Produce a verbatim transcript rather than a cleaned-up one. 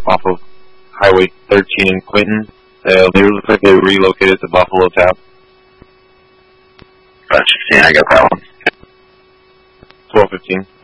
off of Highway thirteen in Quinton. Uh, they look like they relocated to Buffalo Tap. Gotcha. Yeah, I got that one. twelve fifteen.